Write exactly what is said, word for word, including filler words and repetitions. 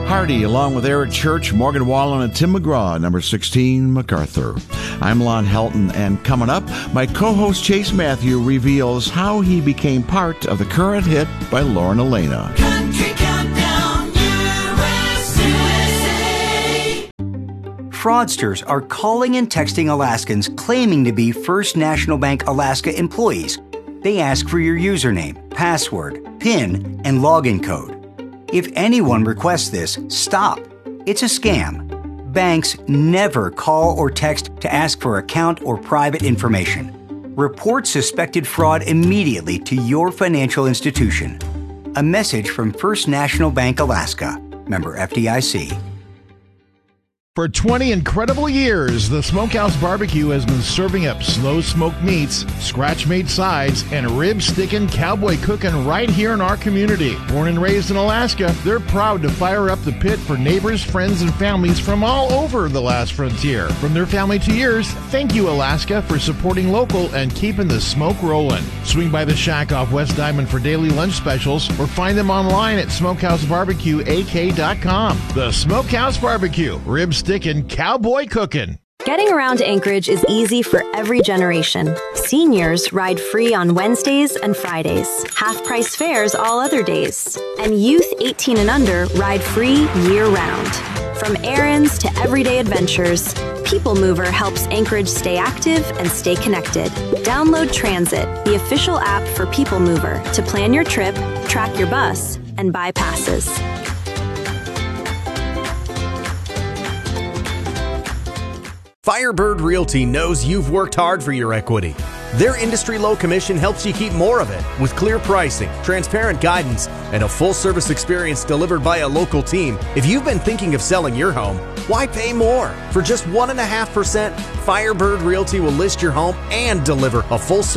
Hardy, along with Eric Church, Morgan Wallen, and Tim McGraw, number sixteen, MacArthur. I'm Lon Helton, and coming up, my co-host Chase Matthew reveals how he became part of the current hit by Lauren Elena. Country Countdown U S A. Fraudsters are calling and texting Alaskans claiming to be First National Bank Alaska employees. They ask for your username, password, PIN, and login code. If anyone requests this, stop. It's a scam. Banks never call or text to ask for account or private information. Report suspected fraud immediately to your financial institution. A message from First National Bank Alaska, member F D I C. For twenty incredible years, the Smokehouse Barbecue has been serving up slow-smoked meats, scratch-made sides, and rib-sticking, cowboy cooking right here in our community. Born and raised in Alaska, they're proud to fire up the pit for neighbors, friends, and families from all over the last frontier. From their family to yours, thank you, Alaska, for supporting local and keeping the smoke rolling. Swing by the shack off West Diamond for daily lunch specials, or find them online at smokehouse barbecue a k dot com. The Smokehouse Barbecue, rib sticking, cowboy cooking. Getting around Anchorage is easy for every generation. Seniors ride free on Wednesdays and Fridays, half-price fares all other days, and youth eighteen and under ride free year-round. From errands to everyday adventures, People Mover helps Anchorage stay active and stay connected. Download Transit, the official app for People Mover, to plan your trip, track your bus, and buy passes. Firebird Realty knows you've worked hard for your equity. Their industry low commission helps you keep more of it with clear pricing, transparent guidance, and a full service experience delivered by a local team. If you've been thinking of selling your home, why pay more? For just one point five percent, Firebird Realty will list your home and deliver a full service